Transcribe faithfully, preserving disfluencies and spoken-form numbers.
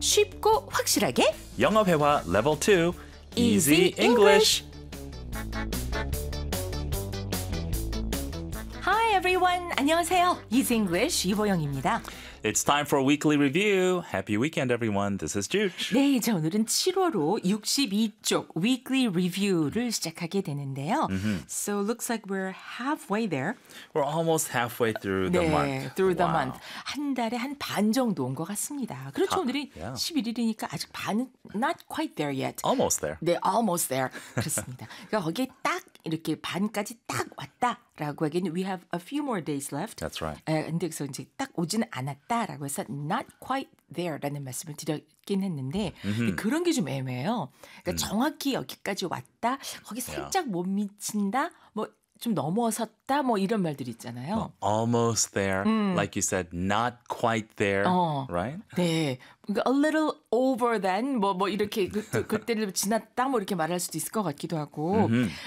쉽고 확실하게 영어 회화 Level two, Easy Easy English. English. Hi everyone. 안녕하세요. Easy English 이보영입니다. It's time for a weekly review. Happy weekend, everyone. This is Jude. 네, 이제 오늘은 칠월호 육십이 쪽 weekly review를 시작하게 되는데요. Mm-hmm. So looks like we're halfway there. We're almost halfway through the 네, month. through the Wow. month. 한 달에 한 반 정도 온 것 같습니다. 그렇죠, 아, 오늘이 yeah. 십일 일이니까 아직 반은 not quite there yet. Almost there. 네, almost there. 그렇습니다. 그러니까 거기에 딱 이렇게 반까지 딱 왔다라고 하기에는 we have a few more days left. That's right. 에, 근데 그래서 이제 딱 오지는 않았다라고 해서 not quite there라는 말씀을 드렸긴 했는데 Mm-hmm. 그런 게 좀 애매해요. 그러니까 음. 정확히 여기까지 왔다, 거기 살짝 못 미친다, 뭐 좀 넘어섰다, 뭐 이런 말들이 있잖아요. Almost there. Like you said, not quite there. 어. Right? 네, 그러니까 a little over than 뭐 뭐 이렇게 그, 그, 그때를 지났다 뭐 이렇게 말할 수도 있을 것 같기도 하고.